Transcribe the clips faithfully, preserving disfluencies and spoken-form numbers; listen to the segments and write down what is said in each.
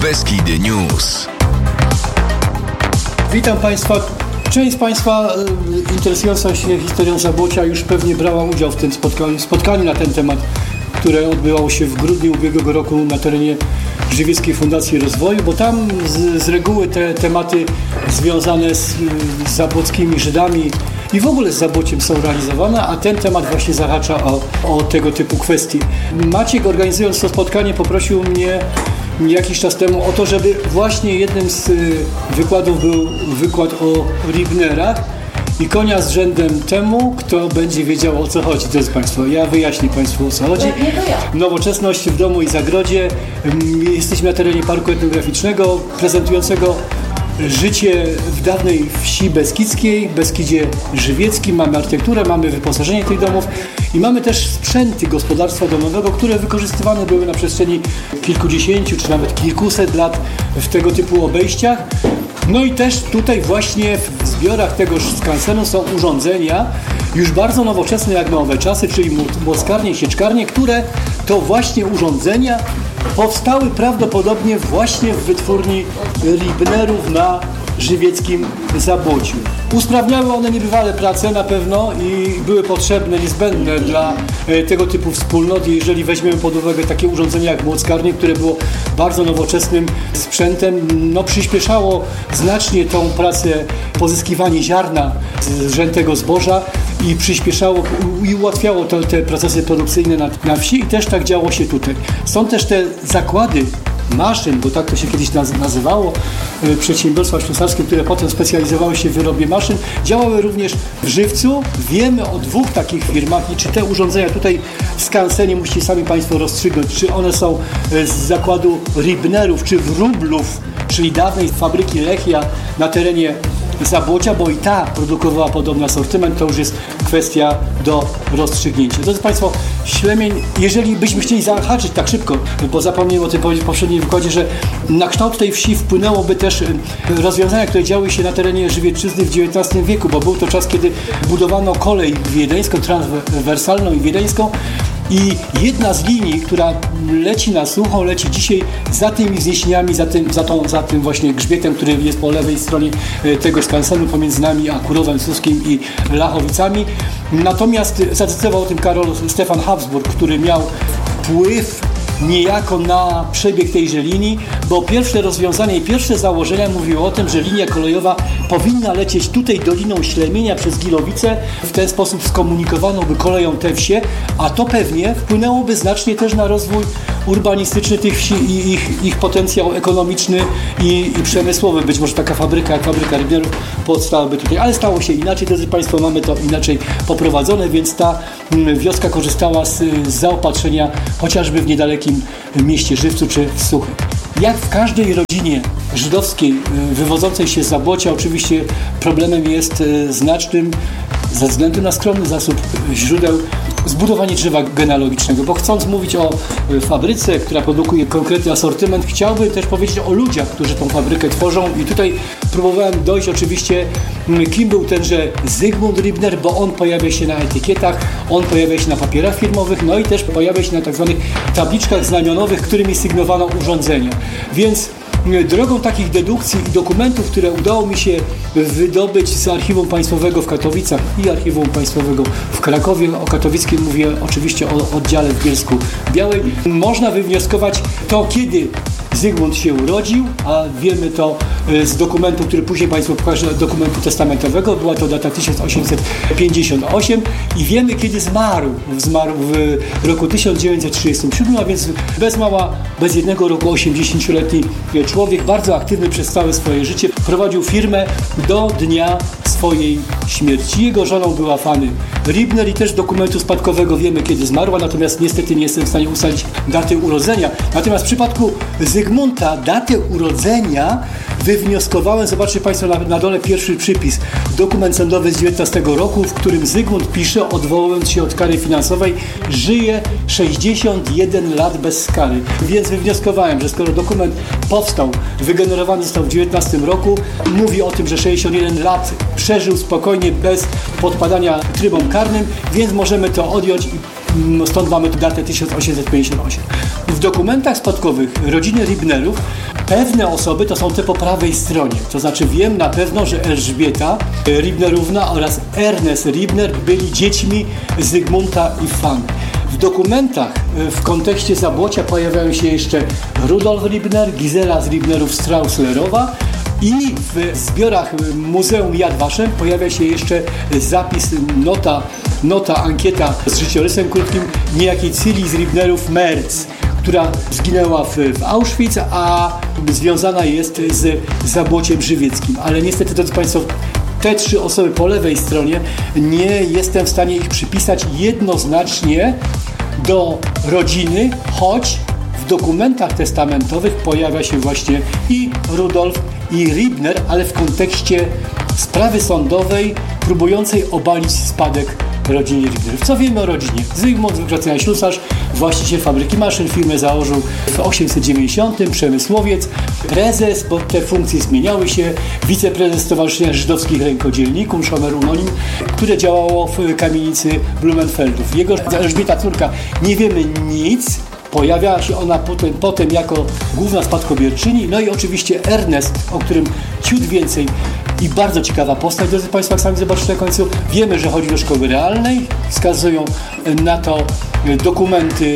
Beskidy News. Witam Państwa. Część z Państwa interesująca się historią Zabłocia już pewnie brała udział w tym spotkaniu, spotkaniu na ten temat, które odbywało się w grudniu ubiegłego roku na terenie Żywieckiej Fundacji Rozwoju, bo tam z, z reguły te tematy związane z, z zabłockimi Żydami i w ogóle z Zabłociem są realizowane, a ten temat właśnie zahacza o, o tego typu kwestie. Maciek, organizując to spotkanie, poprosił mnie jakiś czas temu o to, żeby właśnie jednym z wykładów był wykład o Ribnerach i konia z rzędem temu, kto będzie wiedział, o co chodzi. Drodzy Państwo, ja wyjaśnię Państwu, o co chodzi. Nowoczesność w domu i zagrodzie. Jesteśmy na terenie Parku Etnograficznego prezentującego życie w dawnej wsi beskidzkiej, Beskidzie Żywieckim. Mamy architekturę, mamy wyposażenie tych domów i mamy też sprzęty gospodarstwa domowego, które wykorzystywane były na przestrzeni kilkudziesięciu czy nawet kilkuset lat w tego typu obejściach. No i też tutaj właśnie w zbiorach tegoż skansenu są urządzenia już bardzo nowoczesne jak na owe czasy, czyli młockarnie, sieczkarnie, które to właśnie urządzenia powstały prawdopodobnie właśnie w wytwórni Ribnerów na żywieckim Zabłociu. Usprawniały one niebywale pracę na pewno i były potrzebne, niezbędne dla tego typu wspólnot. Jeżeli weźmiemy pod uwagę takie urządzenia jak młockarnie, które było bardzo nowoczesnym sprzętem, no przyspieszało znacznie tą pracę, pozyskiwanie ziarna z rzętego zboża i przyspieszało i ułatwiało te, te procesy produkcyjne na, na wsi i też tak działo się tutaj. Są też te zakłady maszyn, bo tak to się kiedyś nazywało, przedsiębiorstwa ślusarskie, które potem specjalizowały się w wyrobie maszyn, działały również w Żywcu. Wiemy o dwóch takich firmach i czy te urządzenia tutaj w skansenie musicie sami Państwo rozstrzygnąć, czy one są z zakładu Ribnerów, czy Wróblów, czyli dawnej fabryki Lechia na terenie Zabłocia, bo i ta produkowała podobny asortyment, to już jest kwestia do rozstrzygnięcia. Drodzy Państwo, Ślemień, jeżeli byśmy chcieli zahaczyć tak szybko, bo zapomniałem o tym powiedzieć w poprzednim wykładzie, że na kształt tej wsi wpłynęłoby też rozwiązania, które działy się na terenie Żywiecczyzny w dziewiętnastym wieku, bo był to czas, kiedy budowano kolej wiedeńską, transwersalną i wiedeńską. I jedna z linii, która leci na Suchą, leci dzisiaj za tymi wzniesieniami, za tym, za, tą, za tym właśnie grzbietem, który jest po lewej stronie tego skansenu pomiędzy nami a Kurowem Suskim i Lachowicami. Natomiast zadecydował o tym Karol Stefan Habsburg, który miał wpływ niejako na przebieg tejże linii, bo pierwsze rozwiązania i pierwsze założenia mówiły o tym, że linia kolejowa powinna lecieć tutaj Doliną Ślemienia przez Gilowice. W ten sposób skomunikowano by koleją te wsie, a to pewnie wpłynęłoby znacznie też na rozwój urbanistyczny tych wsi i ich, ich potencjał ekonomiczny i, i przemysłowy. Być może taka fabryka jak fabryka Ribnerów powstałaby tutaj, ale stało się inaczej, drodzy Państwo, mamy to inaczej poprowadzone, więc ta wioska korzystała z, z zaopatrzenia chociażby w niedalekim mieście Żywcu czy w Suchym. Jak w każdej rodzinie żydowskiej wywodzącej się z Zabłocia, oczywiście problemem jest znacznym, ze względu na skromny zasób źródeł, zbudowanie drzewa genealogicznego, bo chcąc mówić o fabryce, która produkuje konkretny asortyment, chciałbym też powiedzieć o ludziach, którzy tą fabrykę tworzą i tutaj próbowałem dojść oczywiście, kim był tenże Zygmunt Ribner, bo on pojawia się na etykietach, on pojawia się na papierach firmowych, no i też pojawia się na tak zwanych tabliczkach znamionowych, którymi sygnowano urządzenia. Więc drogą takich dedukcji i dokumentów, które udało mi się wydobyć z Archiwum Państwowego w Katowicach i Archiwum Państwowego w Krakowie, o katowickim mówię oczywiście o oddziale w Bielsku Białej, można wywnioskować to, kiedy Zygmunt się urodził, a wiemy to z dokumentu, który później Państwu pokażę, dokumentu testamentowego, była to data tysiąc osiemset pięćdziesiąt osiem i wiemy, kiedy zmarł. Zmarł w roku tysiąc dziewięćset trzydziestym siódmym, a więc bez mała, bez jednego roku osiemdziesięcioletni człowiek, bardzo aktywny przez całe swoje życie, prowadził firmę do dnia swojej śmierci. Jego żoną była Fanny Ribner i też dokumentu spadkowego wiemy, kiedy zmarła, natomiast niestety nie jestem w stanie ustalić daty urodzenia. Natomiast w przypadku Zygmunta datę urodzenia wywnioskowałem, zobaczcie Państwo na, na dole pierwszy przypis, dokument sądowy z dziewiętnastego roku, w którym Zygmunt pisze, odwołując się od kary finansowej, żyje sześćdziesiąt jeden lat bez kary. Więc wywnioskowałem, że skoro dokument powstał, wygenerowany został w dziewiętnastym roku, mówi o tym, że sześćdziesiąt jeden lat przeżył spokojnie bez podpadania trybom karnym, więc możemy to odjąć i stąd mamy datę tysiąc osiemset pięćdziesiąt osiem. W dokumentach spadkowych rodziny Ribnerów Pewne osoby to są te po prawej stronie, to znaczy wiem na pewno, że Elżbieta Ribnerówna oraz Ernest Ribner byli dziećmi Zygmunta i Fanny. W dokumentach w kontekście Zabłocia pojawiają się jeszcze Rudolf Ribner, Gizela z Ribnerów-Strauslerowa i w zbiorach Muzeum Yad Vashem pojawia się jeszcze zapis, nota, nota, ankieta z życiorysem krótkim niejakiej Cili z Ribnerów-Merz, która zginęła w, w Auschwitz, a związana jest z Zabłociem Żywieckim. Ale niestety, drodzy Państwo, te trzy osoby po lewej stronie, nie jestem w stanie ich przypisać jednoznacznie do rodziny, choć w dokumentach testamentowych pojawia się właśnie i Rudolf, i Ribner, ale w kontekście sprawy sądowej próbującej obalić spadek rodzinie Ribnerów. Co wiemy o rodzinie? Zygmunt z wykształcenia ślusarz, właściciel fabryki maszyn, firmę założył w osiemset dziewięćdziesiątym, przemysłowiec, prezes, bo te funkcje zmieniały się, wiceprezes Stowarzyszenia Żydowskich Rękodzielników, Shomer Unonim, które działało w kamienicy Blumenfeldów. Jego Elżbieta córka, nie wiemy nic, pojawia się ona potem, potem jako główna spadkobierczyni, no i oczywiście Ernest, o którym ciut więcej i bardzo ciekawa postać, drodzy Państwo, jak sami zobaczycie na końcu. Wiemy, że chodzi do szkoły realnej, wskazują na to dokumenty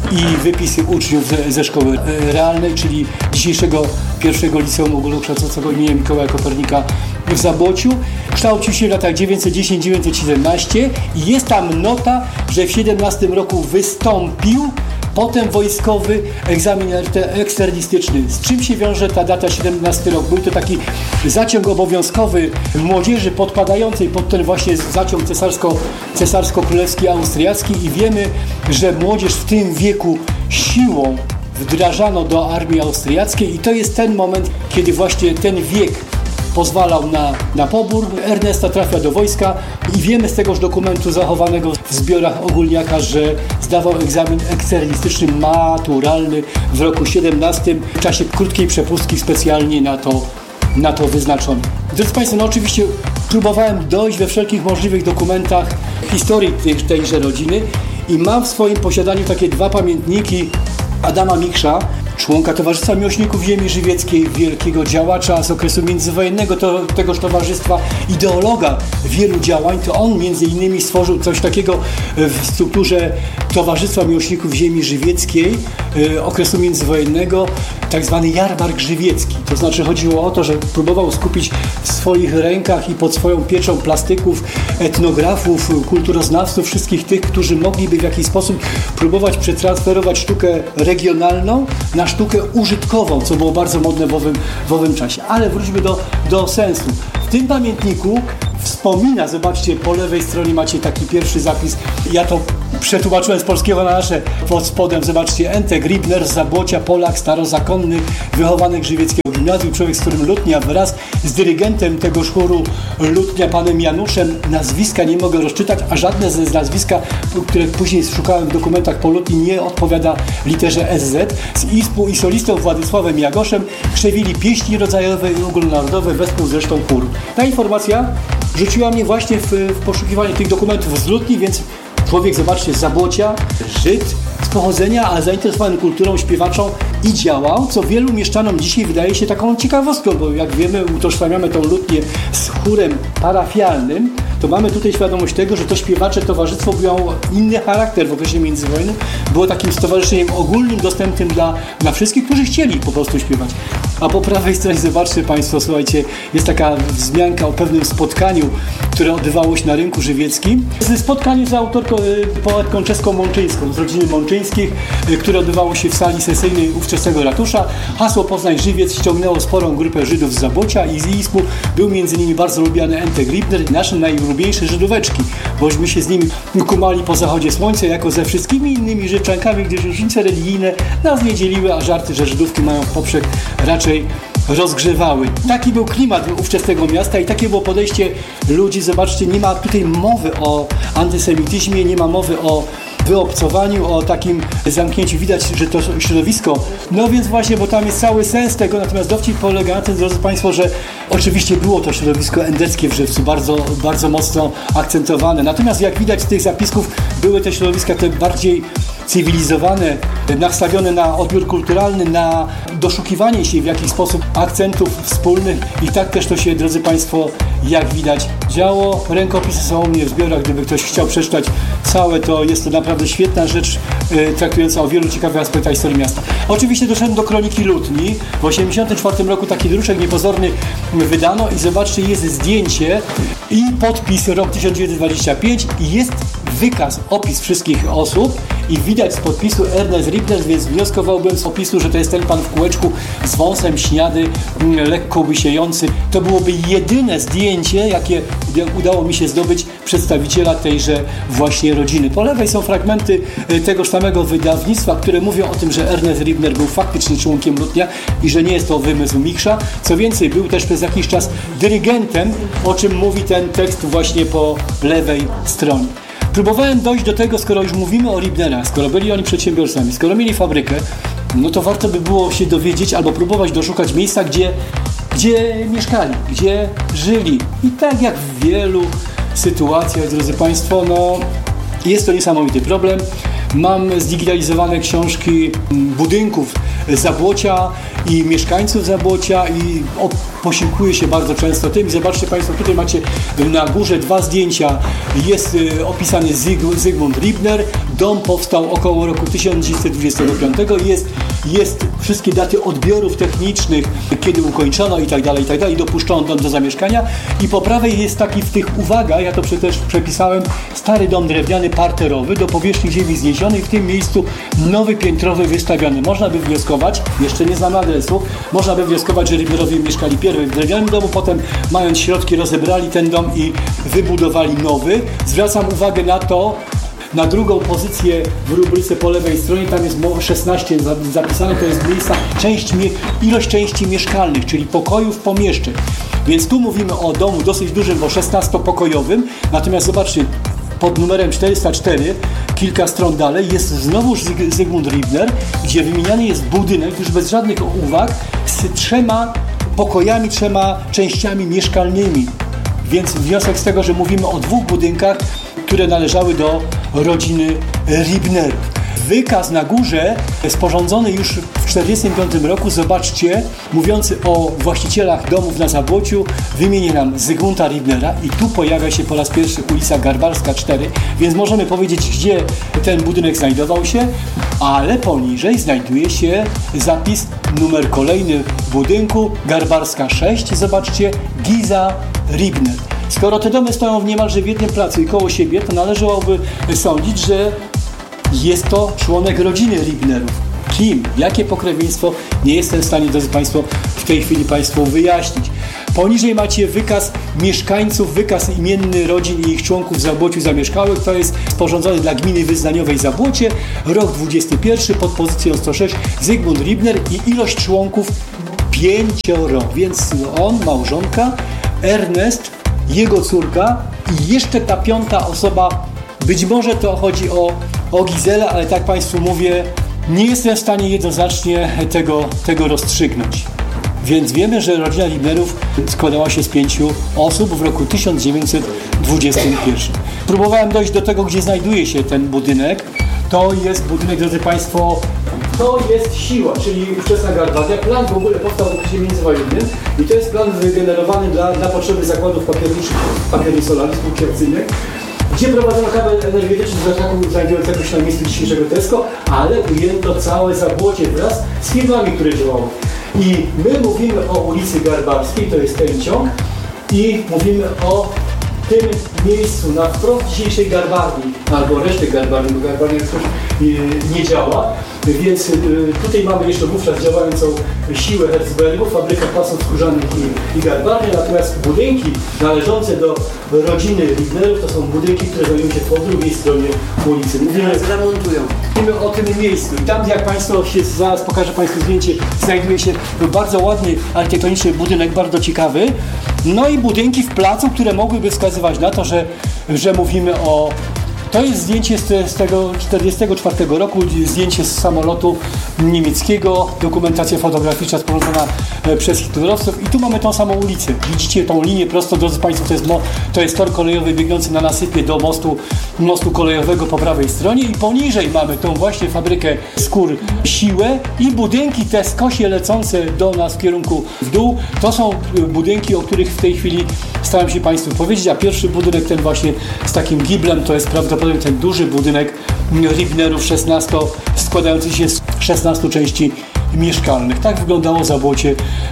i wypisy uczniów ze, ze szkoły realnej, czyli dzisiejszego pierwszego liceum ogólnokształcącego imienia Mikołaja Kopernika w Zabłociu. Kształcił się w latach dziewięćset dziesiąt do dziewięćset siedemnaście i jest tam nota, że w siedemnastym roku wystąpił potem wojskowy egzamin eksternistyczny. Z czym się wiąże ta data siedemnasty rok? Był to taki zaciąg obowiązkowy młodzieży podpadającej pod ten właśnie zaciąg cesarsko, cesarsko-królewski austriacki i wiemy, że młodzież w tym wieku siłą wdrażano do armii austriackiej i to jest ten moment, kiedy właśnie ten wiek pozwalał na, na pobór. Ernesta trafia do wojska i wiemy z tegoż dokumentu zachowanego w zbiorach ogólniaka, że zdawał egzamin eksternistyczny maturalny w roku siedemnastym w czasie krótkiej przepustki specjalnie na to, na to wyznaczony. Drodzy Państwo, no oczywiście próbowałem dojść we wszelkich możliwych dokumentach historii tej, tejże rodziny i mam w swoim posiadaniu takie dwa pamiętniki Adama Miksza, członka Towarzystwa Miłośników Ziemi Żywieckiej, wielkiego działacza z okresu międzywojennego to, tegoż towarzystwa, ideologa wielu działań. To on między innymi stworzył coś takiego w strukturze Towarzystwa Miłośników Ziemi Żywieckiej y, okresu międzywojennego, tak zwany jarmark żywiecki. To znaczy chodziło o to, że próbował skupić w swoich rękach i pod swoją pieczą plastyków, etnografów, kulturoznawców, wszystkich tych, którzy mogliby w jakiś sposób próbować przetransferować sztukę regionalną na sztukę użytkową, co było bardzo modne w owym, w owym czasie. Ale wróćmy do, do sensu. W tym pamiętniku wspomina, zobaczcie, po lewej stronie macie taki pierwszy zapis. Ja to przetłumaczyłem z polskiego na nasze pod spodem. Zobaczcie, Entek Ribner z Zabłocia, Polak, starozakonny, wychowany Żywieckiego Gimnazjum, człowiek, z którym Lutnia wraz z dyrygentem tegoż chóru Lutnia, panem Januszem, nazwiska nie mogę rozczytać, a żadne z nazwiska, które później szukałem w dokumentach po Lutni, nie odpowiada literze S Z. Z Ispu i solistą Władysławem Jagoszem krzewili pieśni rodzajowe i ogólnonarodowe, wespół zresztą chór. Ta informacja rzuciła mnie właśnie w, w poszukiwanie tych dokumentów z Lutni, więc człowiek, zobaczcie, z Zabłocia, Żyd z pochodzenia, ale zainteresowany kulturą śpiewaczą i działał, co wielu mieszczanom dzisiaj wydaje się taką ciekawostką, bo jak wiemy, utożsamiamy tą Lutnię z chórem parafialnym, to mamy tutaj świadomość tego, że to śpiewacze towarzystwo miało inny charakter w okresie międzywojennym, było takim stowarzyszeniem ogólnym, dostępnym dla, dla wszystkich, którzy chcieli po prostu śpiewać. A po prawej stronie, zobaczcie Państwo, słuchajcie, jest taka wzmianka o pewnym spotkaniu, które odbywało się na rynku żywieckim. Ze spotkaniu z autorką, poetką czeską Mączyńską, z rodziny Mączyńskich, które odbywało się w sali sesyjnej ówczesnego ratusza. Hasło Poznań Żywiec ściągnęło sporą grupę Żydów z Zabłocia i z Ispu. Był między nimi bardzo lubiany Entek Ribner, nasze najulubieńsze Żydóweczki, bośmy się z nimi kumali po zachodzie słońca, jako ze wszystkimi innymi Żydczankami, gdyż różnice religijne nas nie dzieliły, a żarty, że Żydówki mają w poprzek raczej rozgrzewały. Taki był klimat ówczesnego miasta i takie było podejście ludzi. Zobaczcie, nie ma tutaj mowy o antysemityzmie, nie ma mowy o wyobcowaniu, o takim zamknięciu. Widać, że to środowisko, no więc właśnie, bo tam jest cały sens tego, natomiast dowcip polega na tym, drodzy Państwo, że oczywiście było to środowisko endeckie w Żywcu, bardzo, bardzo mocno akcentowane. Natomiast jak widać z tych zapisków, były te środowiska te bardziej cywilizowane, nastawione na odbiór kulturalny, na doszukiwanie się w jakiś sposób akcentów wspólnych i tak też to się, drodzy Państwo, jak widać działo. Rękopisy są u mnie w zbiorach, gdyby ktoś chciał przeczytać całe, to jest to naprawdę świetna rzecz y, traktująca o wielu ciekawych aspektach historii miasta. Oczywiście doszedłem do Kroniki Lutni. W osiemdziesiątym czwartym roku taki druczek niepozorny wydano i zobaczcie, jest zdjęcie i podpis rok tysiąc dziewięćset dwadzieścia pięć i jest wykaz, opis wszystkich osób i widać z podpisu Ernest Ribner, więc wnioskowałbym z opisu, że to jest ten pan w kółeczku z wąsem, śniady, lekko łysiejący. To byłoby jedyne zdjęcie, jakie udało mi się zdobyć przedstawiciela tejże właśnie rodziny. Po lewej są fragmenty tegoż samego wydawnictwa, które mówią o tym, że Ernest Ribner był faktycznie członkiem Lutnia i że nie jest to wymysł Miksza. Co więcej, był też przez jakiś czas dyrygentem, o czym mówi ten tekst właśnie po lewej stronie. Próbowałem dojść do tego, skoro już mówimy o Ribnerach, skoro byli oni przedsiębiorcami, skoro mieli fabrykę, no to warto by było się dowiedzieć albo próbować doszukać miejsca, gdzie, gdzie mieszkali, gdzie żyli. I tak jak w wielu sytuacjach, drodzy Państwo, no jest to niesamowity problem. Mam zdigitalizowane książki budynków Zabłocia i mieszkańców Zabłocia i o, posiłkuję się bardzo często tym. Zobaczcie Państwo, tutaj macie na górze dwa zdjęcia. Jest y, opisany Zyg, Zygmunt Ribner. Dom powstał około roku tysiąc dziewięćset dwudziestego piątego. Jest, jest wszystkie daty odbiorów technicznych, kiedy ukończono i tak dalej, i tak dalej. Dopuszczono dom do zamieszkania. I po prawej jest taki w tych uwagach, ja to też przepisałem, stary dom drewniany parterowy do powierzchni ziemi zniesionej. W tym miejscu nowy piętrowy wystawiony. Można by wnioskować, jeszcze nie znam adresu, można by wnioskować, że Ribnerowie mieszkali pierwej w drewnianym domu, potem mając środki rozebrali ten dom i wybudowali nowy. Zwracam uwagę na to, na drugą pozycję w rubryce po lewej stronie, tam jest szesnaście zapisane, to jest miejsca, część, ilość części mieszkalnych, czyli pokojów, pomieszczeń. Więc tu mówimy o domu dosyć dużym, bo szesnastopokojowym, natomiast zobaczcie, pod numerem czterysta cztery, kilka stron dalej, jest znowuż Zygmunt Ribner, gdzie wymieniany jest budynek, już bez żadnych uwag, z trzema pokojami, trzema częściami mieszkalnymi. Więc wniosek z tego, że mówimy o dwóch budynkach, które należały do rodziny Ribnerów. Wykaz na górze, sporządzony już w tysiąc dziewięćset czterdziestym piątym roku, zobaczcie, mówiący o właścicielach domów na Zabłociu, wymieni nam Zygmunta Ribnera i tu pojawia się po raz pierwszy ulica Garbarska cztery, więc możemy powiedzieć, gdzie ten budynek znajdował się, ale poniżej znajduje się zapis, numer kolejny budynku, Garbarska sześć, zobaczcie, Giza Ribner. Skoro te domy stoją w niemalże w jednym placu i koło siebie, to należałoby sądzić, że jest to członek rodziny Ribnerów. Kim? Jakie pokrewieństwo? Nie jestem w stanie, drodzy Państwo, w tej chwili Państwu wyjaśnić. Poniżej macie wykaz mieszkańców, wykaz imienny rodzin i ich członków w Zabłociu zamieszkałych. To jest sporządzony dla gminy wyznaniowej Zabłocie. Rok dwudziesty pierwszy pod pozycją sto sześć Zygmunt Ribner i ilość członków pięcioro. Więc on, małżonka, Ernest, jego córka i jeszcze ta piąta osoba. Być może to chodzi o, o Gizelę, ale tak Państwu mówię, nie jestem w stanie jednoznacznie tego, tego rozstrzygnąć. Więc wiemy, że rodzina Ribnerów składała się z pięciu osób w roku tysiąc dziewięćset dwudziestym pierwszym. Próbowałem dojść do tego, gdzie znajduje się ten budynek. To jest budynek, drodzy Państwo, to jest Siła, czyli ówczesna Garbadia. Plan w ogóle powstał w okresie międzywojennym i to jest plan wygenerowany dla, dla potrzeby zakładów papierniczych, papierni solarii spółdzielczych, gdzie prowadzono kabel energetyczny z ataku znajdującego się na miejscu dzisiejszego Tesco, ale ujęto całe Zabłocie wraz z firmami, które działały. I my mówimy o ulicy Garbarskiej, to jest ten ciąg, i mówimy o tym miejscu na wprost dzisiejszej Garbarni, albo reszty Garbarni, bo Garbarnia już nie działa. Więc tutaj mamy jeszcze wówczas działającą Siłę Herzbergu, fabryka pasów skórzanych i, i garbarnia, natomiast budynki należące do rodziny Ribnerów to są budynki, które znajdują się po drugiej stronie ulicy. Mówimy, remontują. Mówimy o tym miejscu i tam, jak Państwo się, zaraz pokażę Państwu zdjęcie, znajduje się bardzo ładny architektoniczny budynek, bardzo ciekawy. No i budynki w placu, które mogłyby wskazywać na to, że, że mówimy o To jest zdjęcie z, z tego czterdziestego czwartego roku, zdjęcie z samolotu niemieckiego, dokumentacja fotograficzna sporządzona przez hitlerowców i tu mamy tą samą ulicę. Widzicie tą linię prosto, drodzy Państwo, to jest, mo, to jest tor kolejowy biegnący na nasypie do mostu, mostu kolejowego po prawej stronie i poniżej mamy tą właśnie fabrykę skór Siłę i budynki te skosie lecące do nas w kierunku w dół. To są budynki, o których w tej chwili staram się Państwu powiedzieć, a pierwszy budynek ten właśnie z takim giblem to jest prawdopodobnie ten duży budynek Ribnerów szesnasto, składający się z szesnastu części mieszkalnych. Tak wyglądało Zabłocie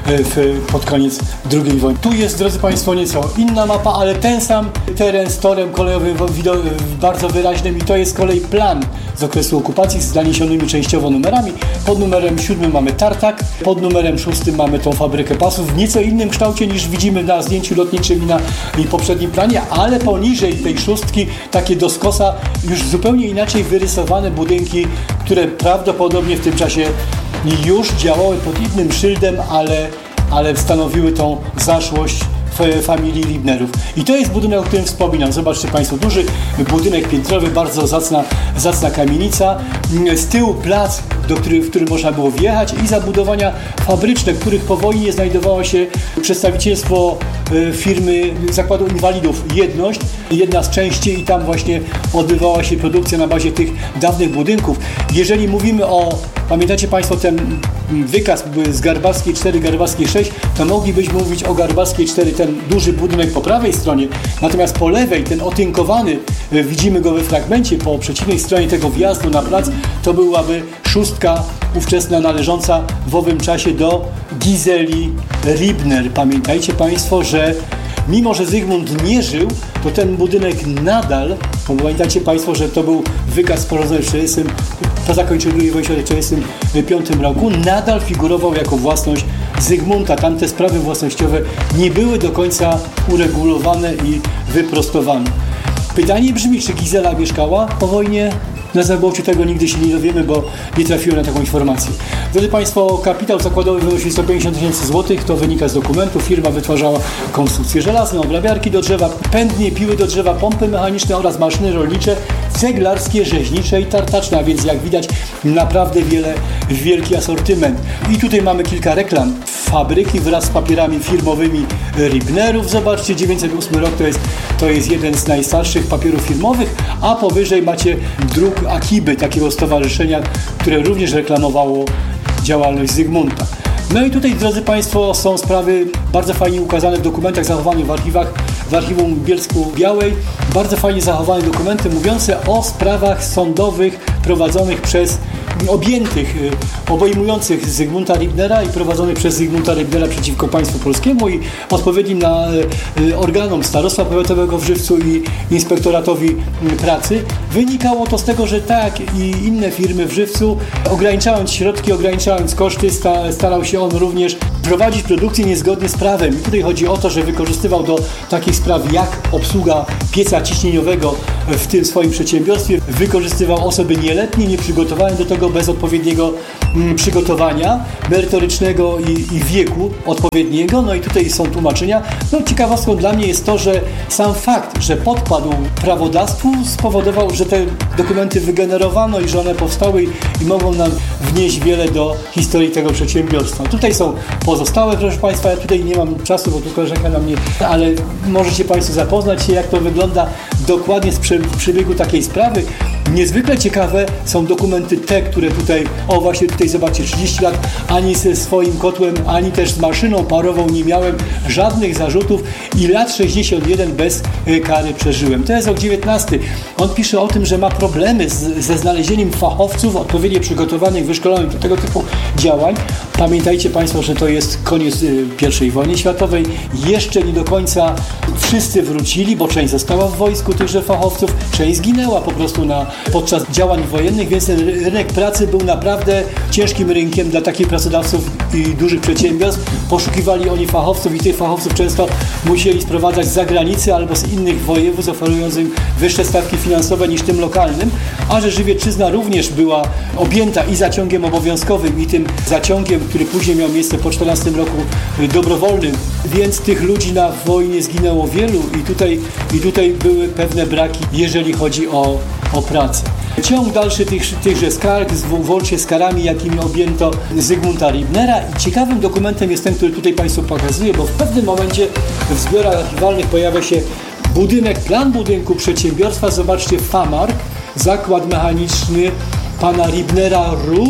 w, pod koniec drugiej wojny. Tu jest, drodzy Państwo, nieco inna mapa, ale ten sam teren z torem kolejowym bardzo wyraźnym i to jest z kolei plan z okresu okupacji z naniesionymi częściowo numerami. Pod numerem siódmym mamy tartak, pod numerem szóstym mamy tą fabrykę pasów w nieco innym kształcie niż widzimy na zdjęciu lotniczym i na i poprzednim planie, ale poniżej tej szóstki takie do skosa już zupełnie inaczej wyrysowane budynki, które prawdopodobnie w tym czasie już działały pod innym szyldem, ale, ale stanowiły tą zaszłość familii Ribnerów. I to jest budynek, o którym wspominam. Zobaczcie Państwo, duży budynek piętrowy, bardzo zacna, zacna kamienica. Z tyłu plac, do który, w którym można było wjechać i zabudowania fabryczne, których po wojnie znajdowało się przedstawicielstwo firmy Zakładu Inwalidów Jedność, jedna z części i tam właśnie odbywała się produkcja na bazie tych dawnych budynków. Jeżeli mówimy o, pamiętacie Państwo ten wykaz z Garbarskiej cztery, Garbarskiej sześć, to moglibyśmy mówić o Garbarskiej cztery, ten duży budynek po prawej stronie, natomiast po lewej, ten otynkowany, widzimy go we fragmencie, po przeciwnej stronie tego wjazdu na plac, to byłaby szóstka ówczesna należąca w owym czasie do Gizeli Ribner. Pamiętajcie Państwo, że mimo że Zygmunt nie żył, to ten budynek nadal, pamiętacie Państwo, że to był wykaz sporządzony w trzydziestym, po zakończeniu drugiej wojny światowej w tysiąc dziewięćset trzydziestym piątym roku, nadal figurował jako własność Zygmunta. Tamte sprawy własnościowe nie były do końca uregulowane i wyprostowane. Pytanie brzmi, czy Gizela mieszkała po wojnie na Zabłociu? Tego nigdy się nie dowiemy, bo nie trafiłem na taką informację. Drodzy Państwo, kapitał zakładowy wynosi sto pięćdziesiąt tysięcy złotych, to wynika z dokumentu. Firma wytwarzała konstrukcje żelazne, obrabiarki do drzewa, pędnie, piły do drzewa, pompy mechaniczne oraz maszyny rolnicze, ceglarskie, rzeźnicze i tartaczne, a więc jak widać naprawdę wiele, wielki asortyment. I tutaj mamy kilka reklam fabryki wraz z papierami firmowymi Ribnerów. Zobaczcie, dziewięćset ósmy rok to jest, to jest jeden z najstarszych papierów firmowych, a powyżej macie druk Akiby, takiego stowarzyszenia, które również reklamowało działalność Zygmunta. No i tutaj, drodzy Państwo, są sprawy bardzo fajnie ukazane w dokumentach zachowanych w archiwach, w archiwum Bielsku-Białej. Bardzo fajnie zachowane dokumenty mówiące o sprawach sądowych prowadzonych przez objętych, obejmujących Zygmunta Ribnera i prowadzonych przez Zygmunta Ribnera przeciwko państwu polskiemu i odpowiednim na organom Starostwa Powiatowego w Żywcu i Inspektoratowi Pracy. Wynikało to z tego, że tak i inne firmy w Żywcu, ograniczając środki, ograniczając koszty, starał się on również prowadzić produkcję niezgodnie z prawem. I tutaj chodzi o to, że wykorzystywał do takich spraw jak obsługa pieca ciśnieniowego w tym swoim przedsiębiorstwie, wykorzystywał osoby nieletnie, nieprzygotowane do tego, bez odpowiedniego mm, przygotowania merytorycznego i, i wieku odpowiedniego. No i tutaj są tłumaczenia. No ciekawostką dla mnie jest to, że sam fakt, że podpadł prawodawstwu, spowodował, że te dokumenty wygenerowano i że one powstały i, i mogą nam wnieść wiele do historii tego przedsiębiorstwa. Tutaj są pozostałe, proszę Państwa, ja tutaj nie mam czasu, bo tu koleżanka na mnie, ale możecie Państwo zapoznać się, jak to wygląda dokładnie z przy, przebiegu takiej sprawy. Niezwykle ciekawe są dokumenty te, które tutaj, o właśnie tutaj zobaczcie, trzydzieści lat, ani ze swoim kotłem, ani też z maszyną parową nie miałem żadnych zarzutów i lat sześćdziesiąt jeden bez kary przeżyłem. To jest rok dziewiętnasty. On pisze o tym, że ma problemy z, ze znalezieniem fachowców odpowiednio przygotowanych, wyszkolonych do tego typu działań. Pamiętajcie Państwo, że to jest koniec pierwszej wojny światowej. Jeszcze nie do końca wszyscy wrócili, bo część została w wojsku tychże fachowców, część zginęła po prostu na, podczas działań wojennych, więc ten rynek pracy był naprawdę ciężkim rynkiem dla takich pracodawców i dużych przedsiębiorstw. Poszukiwali oni fachowców i tych fachowców często musieli sprowadzać z zagranicy albo z innych województw, oferując im wyższe stawki finansowe niż tym lokalnym, a że Żywiecczyzna również była objęta i zaciągiem obowiązkowym i tym zaciągiem który później miał miejsce po czternastym roku dobrowolnym, więc tych ludzi na wojnie zginęło wielu i tutaj, i tutaj były pewne braki, jeżeli chodzi o, o pracę. Ciąg dalszy tych, tychże skarg, włącznie z karami, jakimi objęto Zygmunta Ribnera, i ciekawym dokumentem jest ten, który tutaj Państwu pokazuję, bo w pewnym momencie w zbiorach archiwalnych pojawia się budynek, plan budynku przedsiębiorstwa, zobaczcie, Famark, zakład mechaniczny pana Ribnera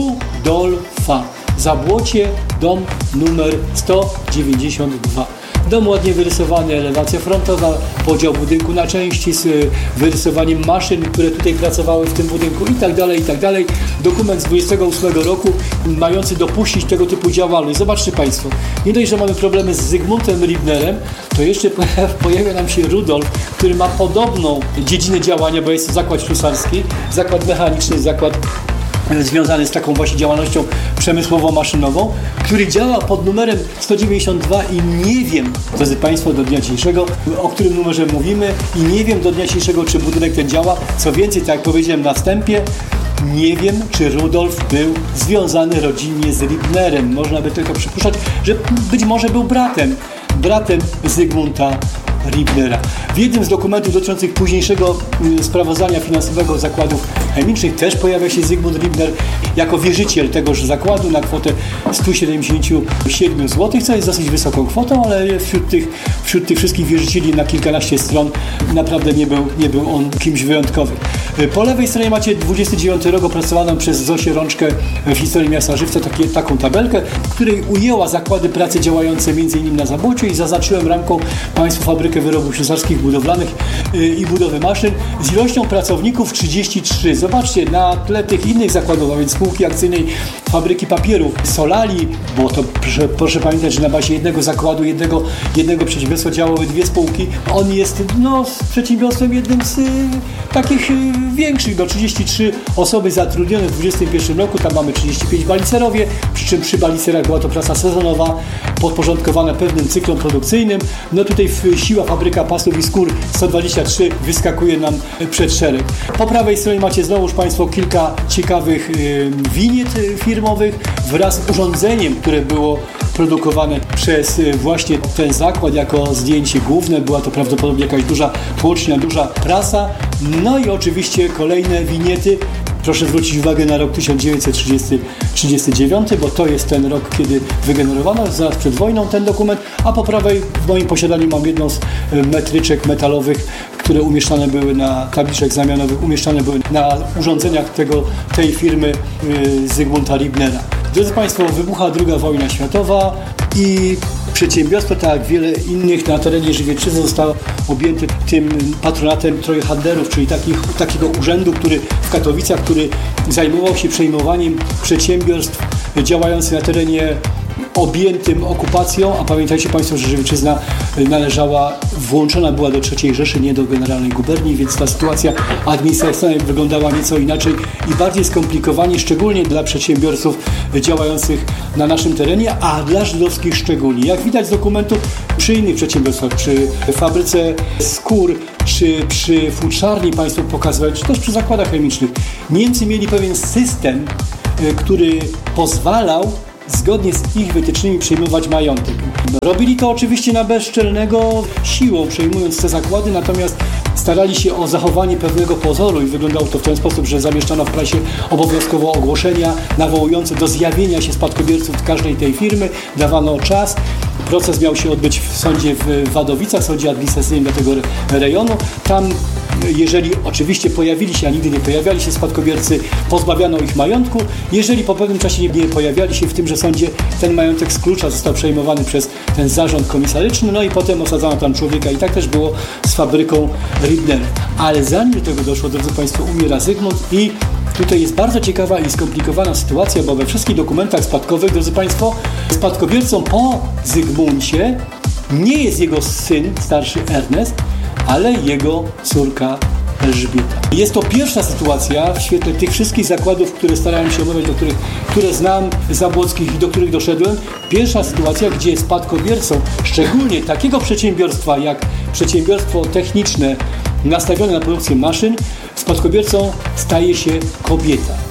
Rudolfa. Zabłocie, dom numer sto dziewięćdziesiąt dwa. Dom ładnie wyrysowany, elewacja frontowa, podział budynku na części z wyrysowaniem maszyn, które tutaj pracowały w tym budynku i tak dalej, i tak dalej. Dokument z dwudziestego ósmego roku mający dopuścić tego typu działalność. Zobaczcie Państwo, nie dość, że mamy problemy z Zygmuntem Ribnerem, to jeszcze pojawia nam się Rudolf, który ma podobną dziedzinę działania, bo jest to zakład ślusarski, zakład mechaniczny, zakład związany z taką właśnie działalnością przemysłowo-maszynową, który działa pod numerem sto dziewięćdziesiąt dwa i nie wiem, drodzy Państwo, do dnia dzisiejszego, o którym numerze mówimy, i nie wiem do dnia dzisiejszego, czy budynek ten działa. Co więcej, tak jak powiedziałem na wstępie, nie wiem, czy Rudolf był związany rodzinnie z Ribnerem. Można by tylko przypuszczać, że być może był bratem, bratem Zygmunta Ribnera. W jednym z dokumentów dotyczących późniejszego sprawozdania finansowego zakładów chemicznych też pojawia się Zygmunt Ribner jako wierzyciel tegoż zakładu na kwotę sto siedemdziesiąt siedem złotych, co jest dosyć wysoką kwotą, ale wśród tych, wśród tych wszystkich wierzycieli na kilkanaście stron naprawdę nie był, nie był on kimś wyjątkowym. Po lewej stronie macie dwudziesty dziewiąty rok, opracowaną przez Zosię Rączkę w historii miasta Żywca, takie, taką tabelkę, w której ujęła zakłady pracy działające m.in. na Zabłociu, i zaznaczyłem ramką Państwu fabrykę wyrobów ślusarskich, budowlanych i budowy maszyn z ilością pracowników trzydzieści trzy. Zobaczcie, na tle tych innych zakładów, a więc spółki akcyjnej fabryki papierów, Solali, bo to proszę, proszę pamiętać, że na bazie jednego zakładu, jednego, jednego przedsiębiorstwa działały dwie spółki. On jest no, przedsiębiorstwem jednym z y, takich y, większych, do trzydzieści trzy osoby zatrudnione w dwudziestym pierwszym roku, tam mamy trzydzieści pięć balicerowie, przy czym przy balicerach była to praca sezonowa, podporządkowana pewnym cyklom produkcyjnym. No tutaj w siła fabryka pasów i skór sto dwadzieścia trzy wyskakuje nam przed szereg. Po prawej stronie macie znowuż Państwo kilka ciekawych y, winiet firmowych wraz z urządzeniem, które było produkowane przez y, właśnie ten zakład jako zdjęcie główne. Była to prawdopodobnie jakaś duża tłocznia, duża prasa. No i oczywiście kolejne winiety. Proszę zwrócić uwagę na rok tysiąc dziewięćset trzydziesty dziewiąty, bo to jest ten rok, kiedy wygenerowano zaraz przed wojną ten dokument, a po prawej w moim posiadaniu mam jedną z metryczek metalowych, które umieszczane były na tabliczek znamionowych, umieszczane były na urządzeniach tego, tej firmy yy, Zygmunta Ribnera. Drodzy Państwo, wybucha druga wojna światowa i przedsiębiorstwo, tak jak wiele innych na terenie Żywiecczyzny, zostało objęte tym patronatem trojhandlerów, czyli takich, takiego urzędu, który w Katowicach, który zajmował się przejmowaniem przedsiębiorstw działających na terenie objętym okupacją, a pamiętajcie Państwo, że Żywiecczyzna należała, włączona była do trzeciej Rzeszy, nie do Generalnej Guberni, więc ta sytuacja administracyjna wyglądała nieco inaczej i bardziej skomplikowanie, szczególnie dla przedsiębiorców działających na naszym terenie, a dla żydowskich szczególnie. Jak widać z dokumentów, przy innych przedsiębiorstwach, przy fabryce skór, czy przy futrzarni Państwo pokazywali, czy też przy zakładach chemicznych, Niemcy mieli pewien system, który pozwalał zgodnie z ich wytycznymi przejmować majątek. Robili to oczywiście na bezczelnego, siłą przejmując te zakłady, natomiast starali się o zachowanie pewnego pozoru i wyglądało to w ten sposób, że zamieszczano w prasie obowiązkowo ogłoszenia nawołujące do zjawienia się spadkobierców każdej tej firmy, dawano czas. Proces miał się odbyć w sądzie w Wadowicach, sądzie administracyjnym dla tego rejonu. Tam, jeżeli oczywiście pojawili się, a nigdy nie pojawiali się spadkobiercy, pozbawiano ich majątku. Jeżeli po pewnym czasie nie pojawiali się w tymże sądzie, ten majątek z klucza został przejmowany przez ten zarząd komisaryczny, no i potem osadzano tam człowieka i tak też było z fabryką Ribner. Ale zanim do tego doszło, drodzy Państwo, umiera Zygmunt i tutaj jest bardzo ciekawa i skomplikowana sytuacja, bo we wszystkich dokumentach spadkowych, drodzy Państwo, spadkobiercą po Zygmuncie nie jest jego syn, starszy Ernest, ale jego córka Elżbieta. Jest to pierwsza sytuacja w świetle tych wszystkich zakładów, które starałem się omawiać, do których, które znam, zabłockich i do których doszedłem. Pierwsza sytuacja, gdzie spadkobiercą, szczególnie takiego przedsiębiorstwa jak przedsiębiorstwo techniczne nastawione na produkcję maszyn, spadkobiercą staje się kobieta.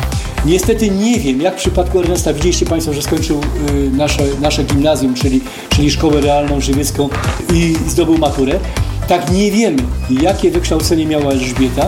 Niestety nie wiem, jak w przypadku Ernesta, widzieliście Państwo, że skończył y, nasze, nasze gimnazjum, czyli, czyli szkołę realną żywiecką i zdobył maturę. Tak nie wiemy, jakie wykształcenie miała Elżbieta.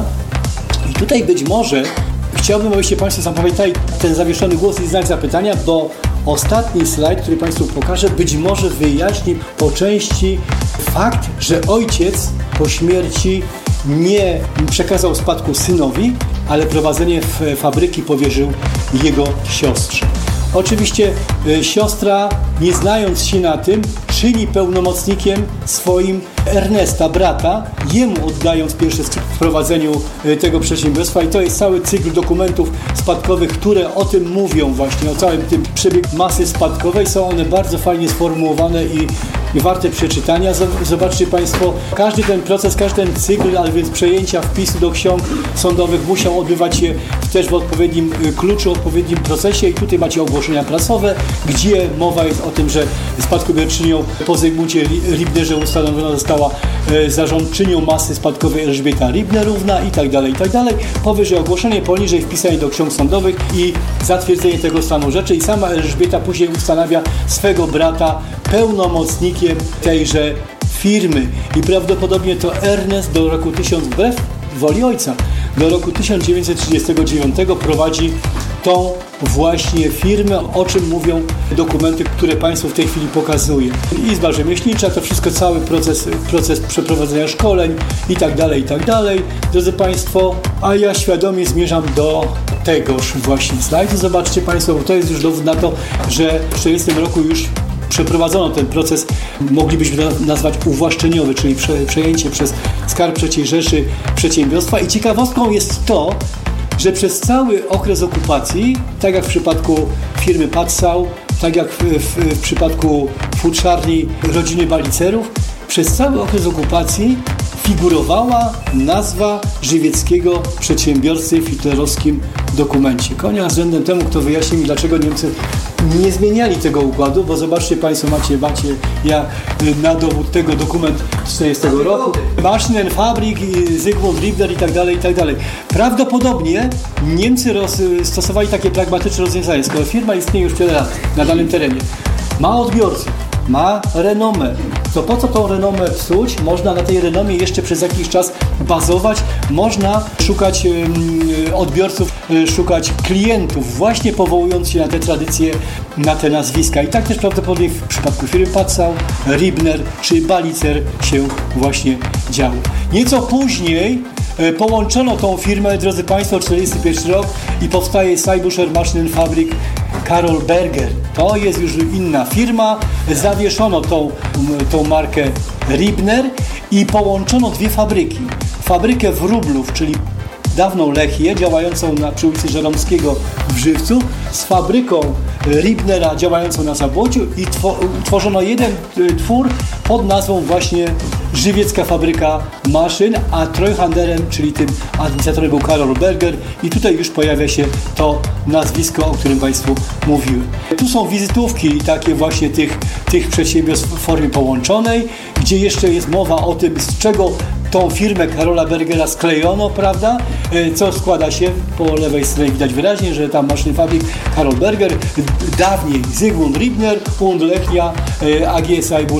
I tutaj być może chciałbym, abyście Państwo zapamiętali ten zawieszony głos i znak zapytania, bo ostatni slajd, który Państwu pokażę, być może wyjaśni po części fakt, że ojciec po śmierci nie przekazał spadku synowi, ale prowadzenie fabryki powierzył jego siostrze. Oczywiście y, siostra, nie znając się na tym, czyni pełnomocnikiem swoim Ernesta, brata, jemu oddając pierwsze w prowadzeniu y, tego przedsiębiorstwa i to jest cały cykl dokumentów spadkowych, które o tym mówią właśnie, o całym tym przebiegu masy spadkowej. Są one bardzo fajnie sformułowane i warte przeczytania. Zobaczcie Państwo, każdy ten proces, każdy ten cykl, ale więc przejęcia wpisu do ksiąg sądowych musiał odbywać się też w odpowiednim kluczu, odpowiednim procesie i tutaj macie ogłoszenia prasowe, gdzie mowa jest o tym, że spadkobierczynią po Zygmuncie Ribnerze ustanowiona została zarządczynią masy spadkowej Elżbieta Ribnerówna i tak dalej, i tak dalej. Powyżej ogłoszenie, poniżej wpisanie do ksiąg sądowych i zatwierdzenie tego stanu rzeczy i sama Elżbieta później ustanawia swego brata pełnomocnikiem tejże firmy i prawdopodobnie to Ernest do roku tysiąc, wbrew woli ojca, do roku tysiąc dziewięćset trzydziestego dziewiątego prowadzi tą właśnie firmę, o czym mówią dokumenty, które Państwu w tej chwili pokazuję. Izba rzemieślnicza, to wszystko, cały proces, proces przeprowadzenia szkoleń i tak dalej, i tak dalej. Drodzy Państwo, a ja świadomie zmierzam do tegoż właśnie slajdu. Zobaczcie Państwo, bo to jest już dowód na to, że w tysiąc dziewięćset czterdziestym roku już przeprowadzono ten proces, moglibyśmy nazwać uwłaszczeniowy, czyli prze, przejęcie przez Skarb trzeciej Rzeszy przedsiębiorstwa. I ciekawostką jest to, że przez cały okres okupacji, tak jak w przypadku firmy Patzau, tak jak w, w, w przypadku futrzarni rodziny Balicerów, przez cały okres okupacji figurowała nazwa żywieckiego przedsiębiorcy w hitlerowskim dokumencie. Konia z rzędem temu, kto wyjaśni mi, dlaczego Niemcy nie zmieniali tego układu, bo zobaczcie Państwo, macie, macie ja na dowód tego dokument z czterdziestego roku. Maschinenfabrik, Zygmunt Ribner i tak dalej, i tak dalej. Prawdopodobnie Niemcy roz, stosowali takie pragmatyczne rozwiązanie. Skoro firma istnieje już tyle lat na danym terenie, ma odbiorców, ma renomę, to po co tą renomę psuć? Można na tej renomie jeszcze przez jakiś czas bazować, można szukać yy, odbiorców, yy, szukać klientów, właśnie powołując się na te tradycje, na te nazwiska. I tak też prawdopodobnie w przypadku firmy Patzau, Ribner czy Balicer się właśnie działo. Nieco później yy, połączono tą firmę, drodzy Państwo, czterdziesty pierwszy rok i powstaje Saibuscher Maschinenfabrik Karol Berger. To jest już inna firma. Zawieszono tą, tą markę Ribner i połączono dwie fabryki. Fabrykę Wróblów, czyli dawną Lechię, działającą na przy ulicy Żeromskiego w Żywcu, z fabryką Ribnera działającą na Zabłociu i tworzono jeden twór pod nazwą właśnie Żywiecka Fabryka Maszyn, a Treuhanderem, czyli tym administratorem był Karol Berger i tutaj już pojawia się to nazwisko, o którym Państwu mówiłem. Tu są wizytówki takie właśnie tych, tych przedsiębiorstw w formie połączonej, gdzie jeszcze jest mowa o tym, z czego tą firmę Karola Bergera sklejono, prawda? Co składa się, po lewej stronie widać wyraźnie, że tam Maschinenfabrik Karol Berger, dawniej Zygmunt Ribner und Lechia A G Saibuscher